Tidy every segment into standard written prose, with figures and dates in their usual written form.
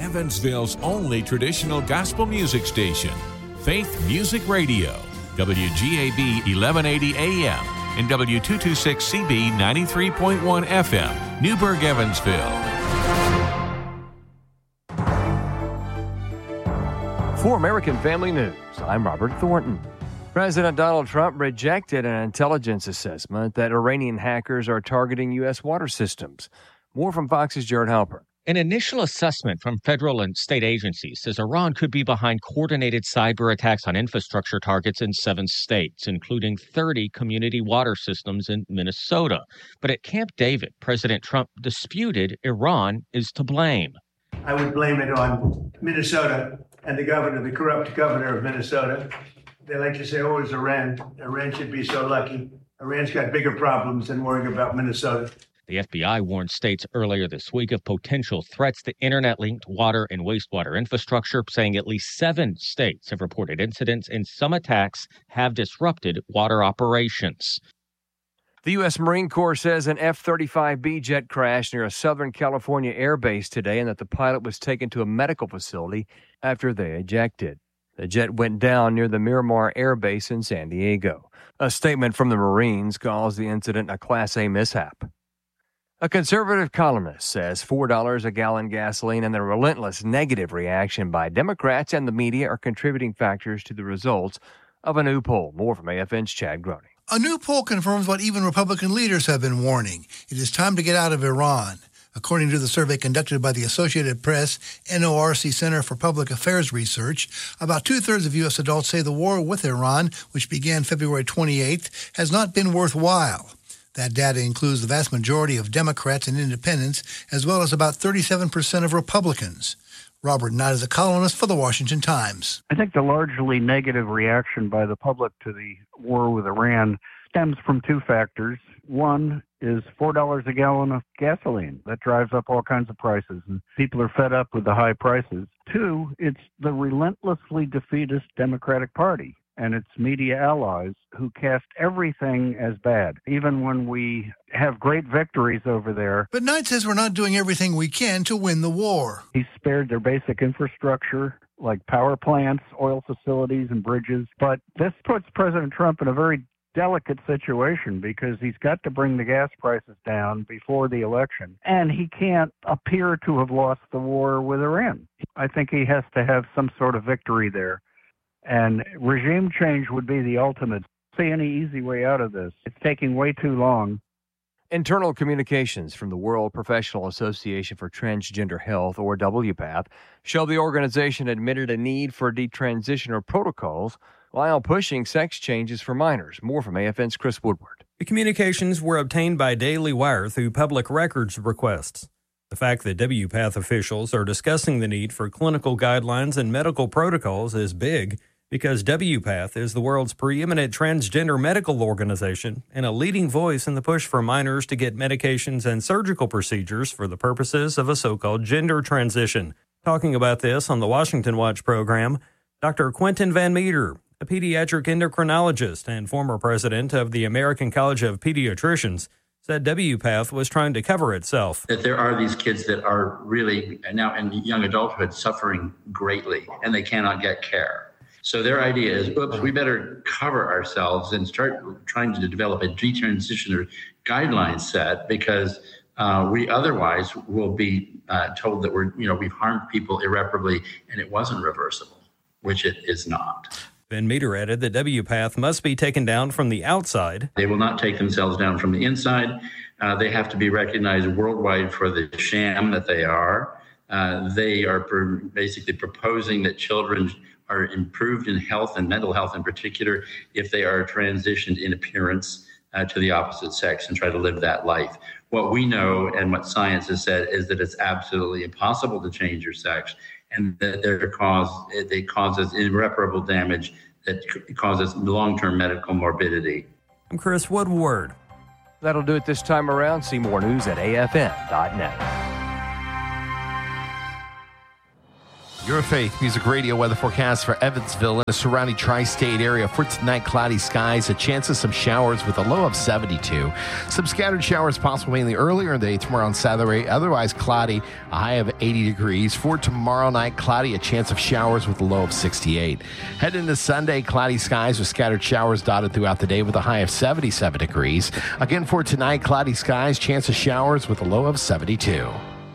Evansville's only traditional gospel music station, Faith Music Radio, WGAB 1180 AM and W226CB 93.1 FM, Newburgh, Evansville. For American Family News, I'm Robert Thornton. President Donald Trump rejected an intelligence assessment that Iranian hackers are targeting U.S. water systems. More from Fox's Jared Halpern. An initial assessment from federal and state agencies says Iran could be behind coordinated cyber attacks on infrastructure targets in 7 states, including 30 community water systems in Minnesota. But at Camp David, President Trump disputed Iran is to blame. I would blame it on Minnesota and the corrupt governor of Minnesota. They like to say, oh, it's Iran. Iran should be so lucky. Iran's got bigger problems than worrying about Minnesota. The FBI warned states earlier this week of potential threats to internet-linked water and wastewater infrastructure, saying at least 7 states have reported incidents and some attacks have disrupted water operations. The U.S. Marine Corps says an F-35B jet crashed near a Southern California air base today and that the pilot was taken to a medical facility after they ejected. The jet went down near the Miramar Air Base in San Diego. A statement from the Marines calls the incident a Class A mishap. A conservative columnist says $4 a gallon gasoline and the relentless negative reaction by Democrats and the media are contributing factors to the results of a new poll. More from AFN's Chad Groening. A new poll confirms what even Republican leaders have been warning. It is time to get out of Iran. According to the survey conducted by the Associated Press NORC Center for Public Affairs Research, about 2/3 of U.S. adults say the war with Iran, which began February 28th, has not been worthwhile. That data includes the vast majority of Democrats and independents, as well as about 37% of Republicans. Robert Knight is a columnist for The Washington Times. I think the largely negative reaction by the public to the war with Iran stems from 2 factors. One is $4 a gallon of gasoline. That drives up all kinds of prices, and people are fed up with the high prices. 2, it's the relentlessly defeatist Democratic Party and its media allies who cast everything as bad, even when we have great victories over there. But Knight says we're not doing everything we can to win the war. He spared their basic infrastructure, like power plants, oil facilities, and bridges. But this puts President Trump in a very delicate situation because he's got to bring the gas prices down before the election, and he can't appear to have lost the war with Iran. I think he has to have some sort of victory there. And regime change would be the ultimate. See any easy way out of this. It's taking way too long. Internal communications from the World Professional Association for Transgender Health, or WPATH, show the organization admitted a need for detransitioner protocols while pushing sex changes for minors. More from AFN's Chris Woodward. The communications were obtained by Daily Wire through public records requests. The fact that WPATH officials are discussing the need for clinical guidelines and medical protocols is big, because WPATH is the world's preeminent transgender medical organization and a leading voice in the push for minors to get medications and surgical procedures for the purposes of a so-called gender transition. Talking about this on the Washington Watch program, Dr. Quentin Van Meter, a pediatric endocrinologist and former president of the American College of Pediatricians, said WPATH was trying to cover itself. That there are these kids that are really now in young adulthood suffering greatly and they cannot get care. So their idea is, oops, we better cover ourselves and start trying to develop a detransitioner guideline set because we otherwise will be told that we've harmed people irreparably and it wasn't reversible, which it is not. Van Meter added that WPATH must be taken down from the outside. They will not take themselves down from the inside. They have to be recognized worldwide for the sham that they are. They are basically proposing that children are improved in health and mental health in particular if they are transitioned in appearance to the opposite sex and try to live that life. What we know and what science has said is that it's absolutely impossible to change your sex and that it causes irreparable damage that causes long-term medical morbidity. I'm Chris Woodward. That'll do it this time around. See more news at afn.net. Your Faith Music Radio weather forecast for Evansville and the surrounding tri-state area. For tonight, cloudy skies, a chance of some showers with a low of 72. Some scattered showers possible mainly earlier in the day tomorrow on Saturday. Otherwise cloudy, a high of 80 degrees. For tomorrow night, cloudy, a chance of showers with a low of 68. Heading into Sunday, cloudy skies with scattered showers dotted throughout the day with a high of 77 degrees. Again, for tonight, cloudy skies, chance of showers with a low of 72.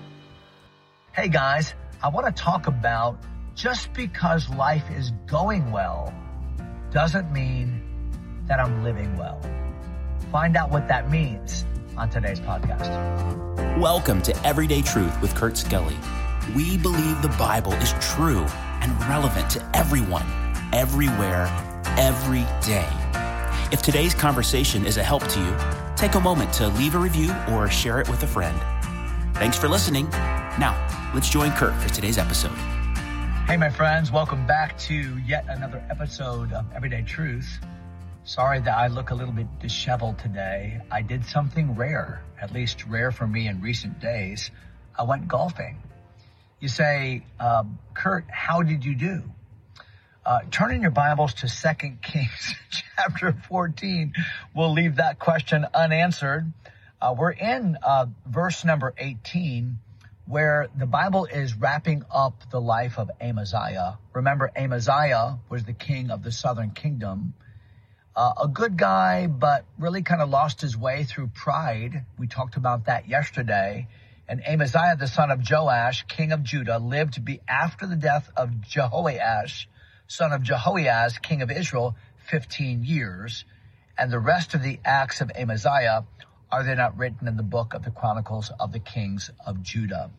Hey guys, I want to talk about just because life is going well doesn't mean that I'm living well. Find out what that means on today's podcast. Welcome to Everyday Truth with Kurt Skelly. We believe the Bible is true and relevant to everyone, everywhere, every day. If today's conversation is a help to you, take a moment to leave a review or share it with a friend. Thanks for listening. Now, let's join Kurt for today's episode. Hey, my friends, welcome back to yet another episode of Everyday Truth. Sorry that I look a little bit disheveled today. I did something rare, at least rare for me in recent days. I went golfing. You say, Kurt, how did you do? Turn in your Bibles to 2 Kings chapter 14. We'll leave that question unanswered. We're in verse number 18, where the Bible is wrapping up the life of Amaziah. Remember, Amaziah was the king of the southern kingdom. A good guy, but really kind of lost his way through pride. We talked about that yesterday. And Amaziah, the son of Joash, king of Judah, lived to be after the death of Jehoash, son of Jehoahaz, king of Israel, 15 years. And the rest of the acts of Amaziah, are they not written in the book of the Chronicles of the Kings of Judah?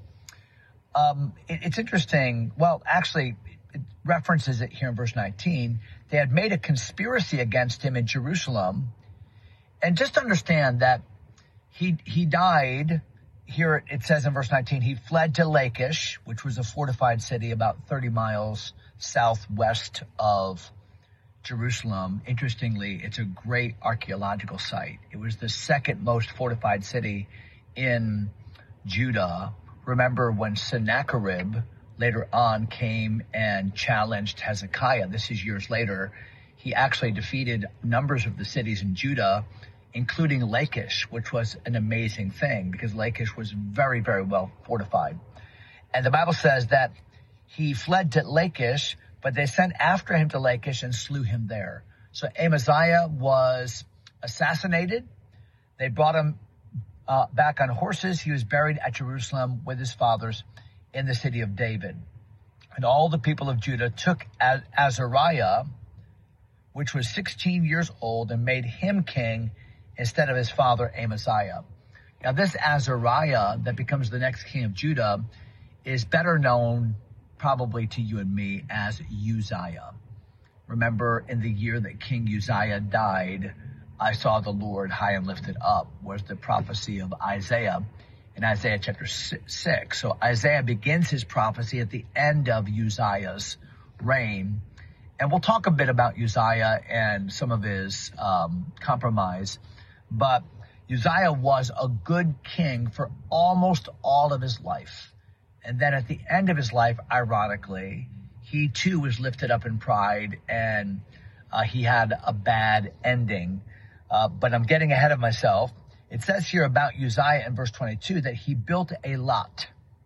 It's interesting. Well, actually, it references it here in verse 19. They had made a conspiracy against him in Jerusalem. And just understand that he died. Here it says in verse 19, he fled to Lachish, which was a fortified city about 30 miles southwest of Jerusalem. Interestingly, it's a great archaeological site. It was the second most fortified city in Judah. Remember when Sennacherib later on came and challenged Hezekiah, this is years later, he actually defeated numbers of the cities in Judah, including Lachish, which was an amazing thing because Lachish was very, very well fortified. And the Bible says that he fled to Lachish, but they sent after him to Lachish and slew him there. So Amaziah was assassinated. They brought him back on horses. He was buried at Jerusalem with his fathers in the city of David. And all the people of Judah took Azariah, which was 16 years old, and made him king instead of his father Amaziah. Now this Azariah that becomes the next king of Judah is better known probably to you and me as Uzziah. Remember, in the year that King Uzziah died, I saw the Lord high and lifted up, was the prophecy of Isaiah in Isaiah chapter 6. So Isaiah begins his prophecy at the end of Uzziah's reign. And we'll talk a bit about Uzziah and some of his compromise. But Uzziah was a good king for almost all of his life. And then at the end of his life, ironically, he too was lifted up in pride and he had a bad ending. But I'm getting ahead of myself. It says here about Uzziah in verse 22 that he built a lot.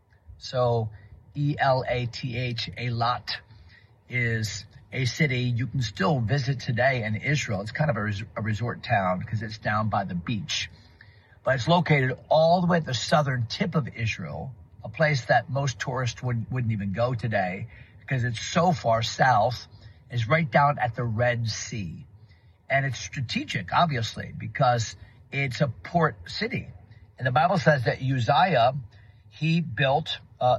So E-L-A-T-H, a lot is a city you can still visit today in Israel. It's kind of a resort town because it's down by the beach. But it's located all the way at the southern tip of Israel, a place that most tourists wouldn't even go today because it's so far south. It's right down at the Red Sea. And it's strategic, obviously, because it's a port city. And the Bible says that Uzziah, he built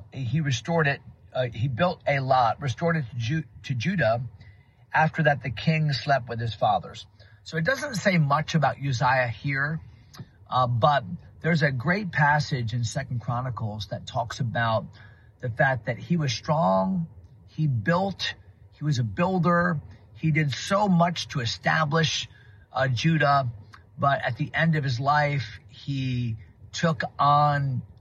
a lot, restored it to Judah. After that, the king slept with his fathers. So it doesn't say much about Uzziah here, but there's a great passage in 2 Chronicles that talks about the fact that he was strong, he was a builder, he did so much to establish Judah, but at the end of his life, he took on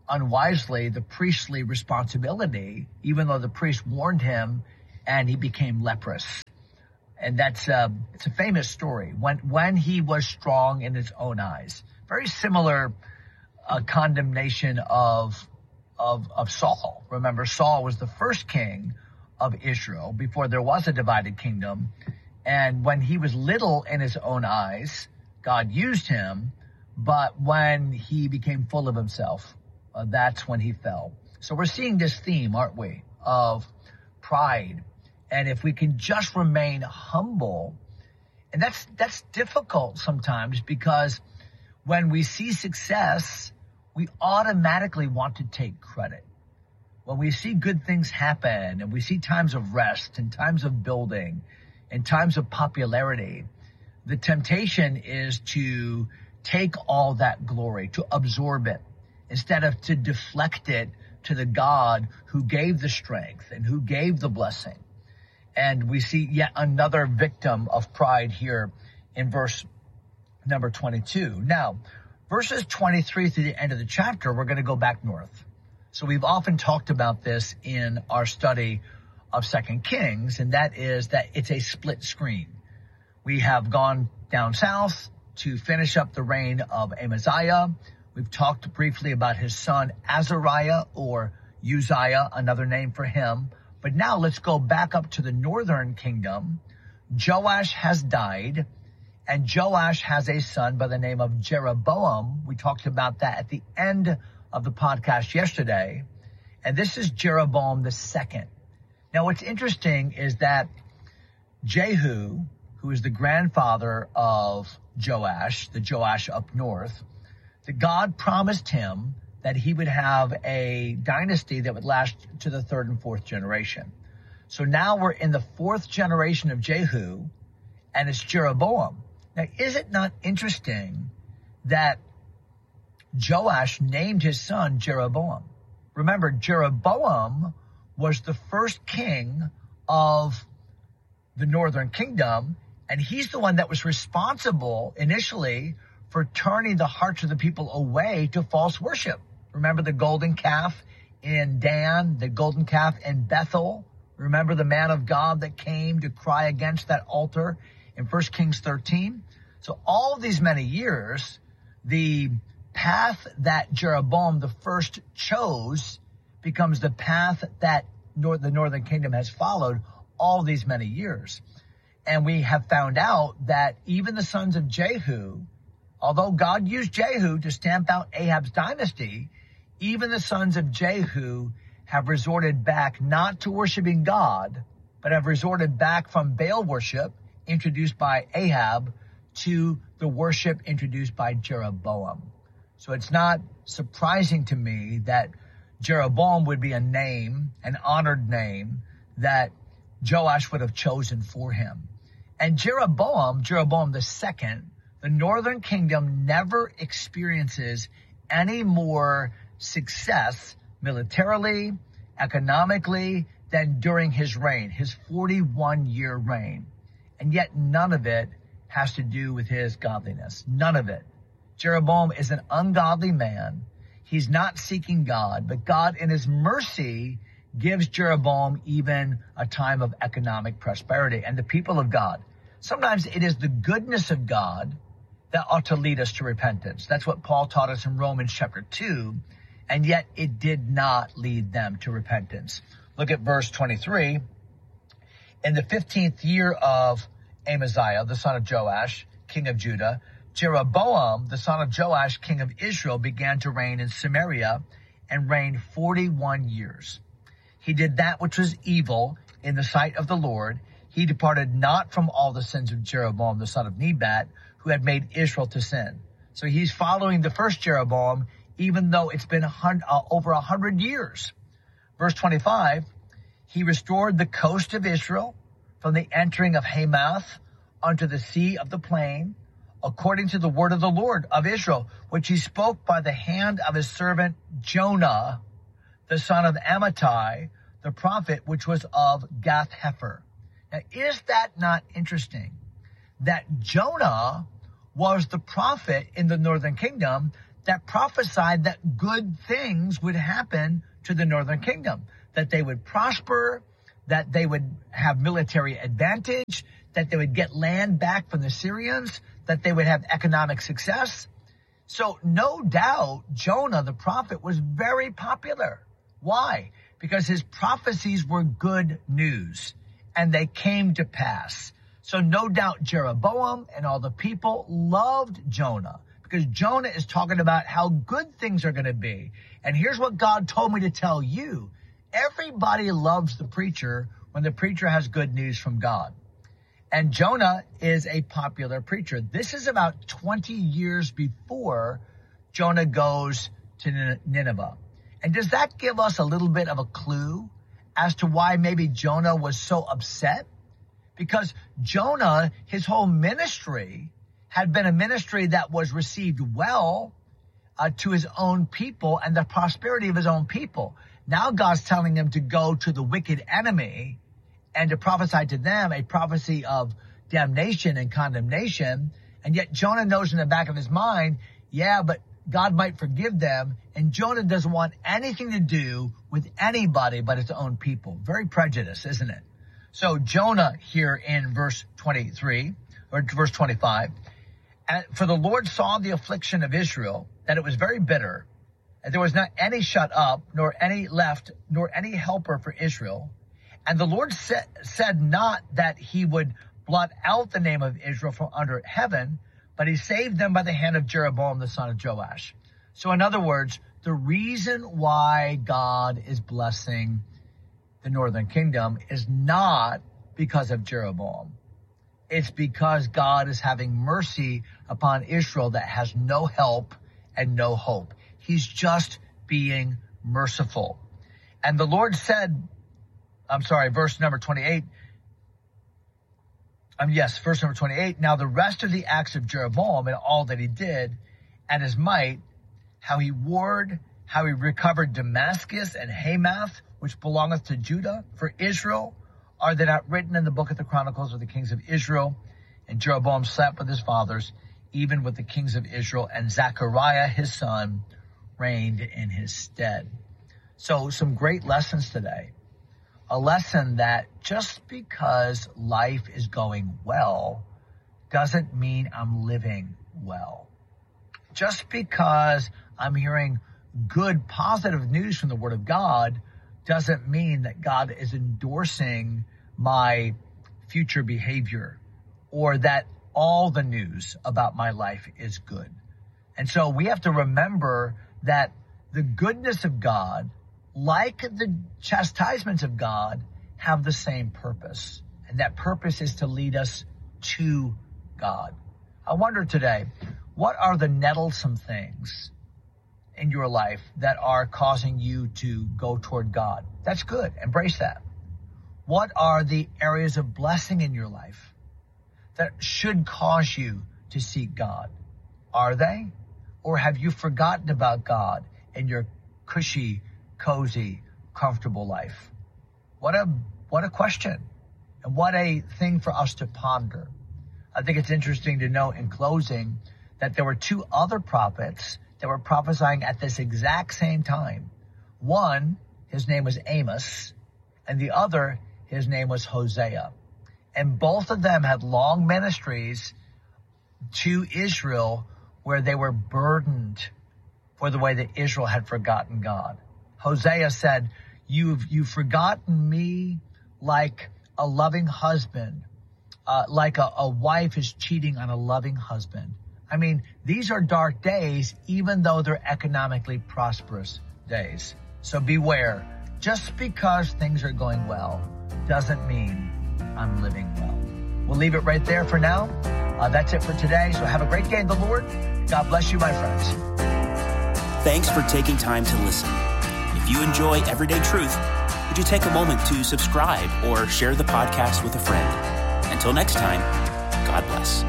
unwisely the priestly responsibility, even though the priest warned him and he became leprous. And it's a famous story. When he was strong in his own eyes, very similar condemnation of Saul. Remember, Saul was the first king of Israel before there was a divided kingdom. And when he was little in his own eyes, God used him. But when he became full of himself, that's when he fell. So we're seeing this theme, aren't we, of pride. And if we can just remain humble, and that's difficult sometimes, because when we see success, we automatically want to take credit. When we see good things happen, and we see times of rest and times of building and times of popularity, the temptation is to take all that glory, to absorb it, instead of to deflect it to the God who gave the strength and who gave the blessing. And we see yet another victim of pride here in verse number 22. Now, verses 23 through the end of the chapter, we're going to go back north. So we've often talked about this in our study of 2 Kings, and that is that it's a split screen. We have gone down south to finish up the reign of Amaziah. We've talked briefly about his son Azariah, or Uzziah, another name for him. But now let's go back up to the northern kingdom. Joash has died, and Joash has a son by the name of Jeroboam. We talked about that at the end of the podcast yesterday. And this is Jeroboam the second. Now, what's interesting is that Jehu, who is the grandfather of Joash, the Joash up north, that God promised him that he would have a dynasty that would last to the third and fourth generation. So now we're in the fourth generation of Jehu, and it's Jeroboam. Now, is it not interesting that Joash named his son Jeroboam? Remember, Jeroboam was the first king of the northern kingdom, and he's the one that was responsible initially for turning the hearts of the people away to false worship. Remember the golden calf in Dan, the golden calf in Bethel? Remember the man of God that came to cry against that altar in 1 Kings 13? So all these many years, the path that Jeroboam the first chose becomes the path that the northern kingdom has followed all these many years. And we have found out that even the sons of Jehu, although God used Jehu to stamp out Ahab's dynasty, even the sons of Jehu have resorted back not to worshiping God, but have resorted back from Baal worship introduced by Ahab to the worship introduced by Jeroboam. So it's not surprising to me that Jeroboam would be a name, an honored name, that Joash would have chosen for him. And Jeroboam the second, the northern kingdom never experiences any more success militarily, economically, than during his reign, his 41-year reign. And yet none of it has to do with his godliness. None of it. Jeroboam is an ungodly man. He's not seeking God, but God in his mercy gives Jeroboam even a time of economic prosperity. And the people of God, sometimes it is the goodness of God that ought to lead us to repentance. That's what Paul taught us in Romans chapter 2, and yet it did not lead them to repentance. Look at verse 23. In the 15th year of Amaziah, the son of Joash, king of Judah, Jeroboam, the son of Joash, king of Israel, began to reign in Samaria and reigned 41 years. He did that which was evil in the sight of the Lord. He departed not from all the sins of Jeroboam, the son of Nebat, who had made Israel to sin. So he's following the first Jeroboam, even though it's been over 100 years. Verse 25, he restored the coast of Israel from the entering of Hamath unto the sea of the plain, according to the word of the Lord of Israel, which he spoke by the hand of his servant Jonah, the son of Amittai, the prophet, which was of Gath-Hepher. Now, is that not interesting? That Jonah was the prophet in the northern kingdom that prophesied that good things would happen to the northern kingdom, that they would prosper, that they would have military advantage, that they would get land back from the Syrians, that they would have economic success. So no doubt Jonah, the prophet, was very popular. Why? Because his prophecies were good news and they came to pass. So no doubt Jeroboam and all the people loved Jonah because Jonah is talking about how good things are going to be. And here's what God told me to tell you. Everybody loves the preacher when the preacher has good news from God. And Jonah is a popular preacher. This is about 20 years before Jonah goes to Nineveh. And does that give us a little bit of a clue as to why maybe Jonah was so upset? Because Jonah, his whole ministry had been a ministry that was received well to his own people and the prosperity of his own people. Now God's telling him to go to the wicked enemy and to prophesy to them a prophecy of damnation and condemnation. And yet Jonah knows in the back of his mind, yeah, but God might forgive them. And Jonah doesn't want anything to do with anybody but his own people. Very prejudiced, isn't it? So Jonah here in verse 23 or verse 25, for the Lord saw the affliction of Israel, that it was very bitter, and there was not any shut up, nor any left, nor any helper for Israel. And the Lord said not that he would blot out the name of Israel from under heaven, but he saved them by the hand of Jeroboam, the son of Joash. So in other words, the reason why God is blessing the northern kingdom is not because of Jeroboam. It's because God is having mercy upon Israel that has no help and no hope. He's just being merciful. And the Lord said, verse number 28. Verse number 28. Now the rest of the acts of Jeroboam and all that he did and his might, how he warred, how he recovered Damascus and Hamath, which belongeth to Judah for Israel, are they not written in the book of the Chronicles of the kings of Israel? And Jeroboam slept with his fathers, even with the kings of Israel, and Zechariah his son reigned in his stead. So some great lessons today. A lesson that just because life is going well doesn't mean I'm living well. Just because I'm hearing good, positive news from the Word of God doesn't mean that God is endorsing my future behavior or that all the news about my life is good. And so we have to remember that the goodness of God, like the chastisements of God, have the same purpose. And that purpose is to lead us to God. I wonder today, what are the nettlesome things in your life that are causing you to go toward God? That's good. Embrace that. What are the areas of blessing in your life that should cause you to seek God? Are they? Or have you forgotten about God in your cushy, cozy, comfortable life? What a question, and what a thing for us to ponder. I think it's interesting to note in closing that there were two other prophets that were prophesying at this exact same time. One, his name was Amos, and the other, his name was Hosea. And both of them had long ministries to Israel where they were burdened for the way that Israel had forgotten God. Hosea said, you've forgotten me like a loving husband, like a wife is cheating on a loving husband. I mean, these are dark days, even though they're economically prosperous days. So beware. Just because things are going well doesn't mean I'm living well. We'll leave it right there for now. That's it for today. So have a great day in the Lord. God bless you, my friends. Thanks for taking time to listen. If you enjoy Everyday Truth, would you take a moment to subscribe or share the podcast with a friend? Until next time, God bless.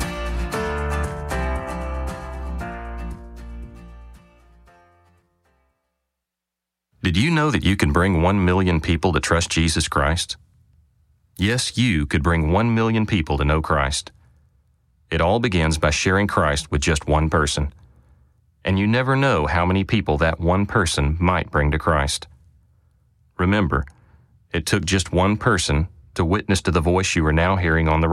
Did you know that you can bring 1 million people to trust Jesus Christ? Yes, you could bring 1 million people to know Christ. It all begins by sharing Christ with just one person. and you never know how many people that one person might bring to Christ. Remember, it took just one person to witness to the voice you are now hearing on the